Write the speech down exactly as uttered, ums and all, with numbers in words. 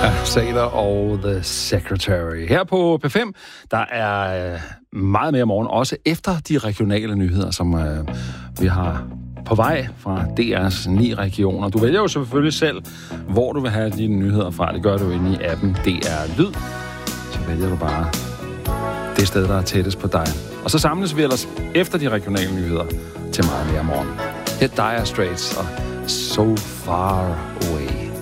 Sailor og The Secretary. Her på P fem, der er meget mere morgen, også efter de regionale nyheder, som øh, vi har på vej fra D R's ni regioner. Du vælger jo selvfølgelig selv, hvor du vil have dine nyheder fra. Det gør du inde i appen D R Lyd. Så vælger du bare det sted, der er tættest på dig. Og så samles vi ellers efter de regionale nyheder til meget mere morgen. Her er Dire Straits og So Far Away.